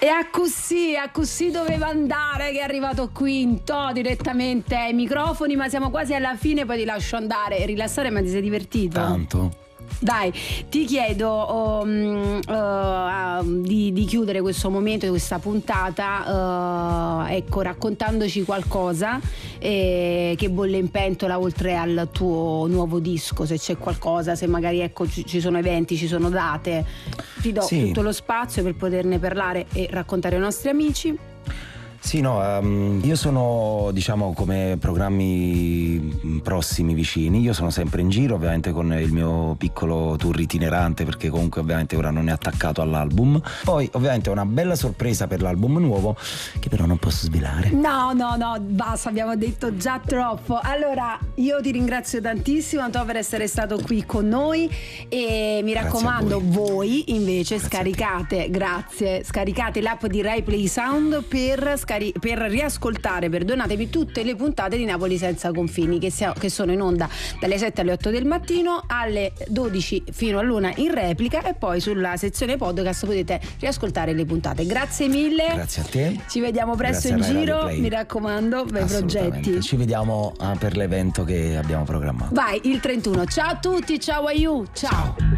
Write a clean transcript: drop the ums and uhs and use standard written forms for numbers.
a così doveva andare, che è arrivato qui in direttamente ai microfoni, ma siamo quasi alla fine, poi ti lascio andare e rilassare. Ma ti sei divertito? Tanto. Dai, ti chiedo di chiudere questo momento, questa puntata, ecco, raccontandoci qualcosa che bolle in pentola oltre al tuo nuovo disco, se c'è qualcosa, se magari ecco ci sono eventi, ci sono date. Ti do tutto lo spazio per poterne parlare e raccontare ai nostri amici. Sì, no, io sono, diciamo, come programmi prossimi, vicini, io sono sempre in giro, ovviamente con il mio piccolo tour itinerante, perché comunque ovviamente ora non è attaccato all'album. Poi ovviamente ho una bella sorpresa per l'album nuovo, che però non posso svelare. No, basta, abbiamo detto già troppo. Allora, io ti ringrazio tantissimo, Antonio, per essere stato qui con noi, e mi raccomando, voi invece scaricate l'app di Rai Play Sound per riascoltare, perdonatemi, tutte le puntate di Napoli Senza Confini, che sono in onda dalle 7 alle 8 del mattino, alle 12 fino all'1 in replica, e poi sulla sezione podcast potete riascoltare le puntate. Grazie mille. Grazie a te. Ci vediamo presto in giro, mi raccomando, bei progetti. Ci vediamo per l'evento che abbiamo programmato. Vai, il 31. Ciao a tutti, ciao Aiu, ciao.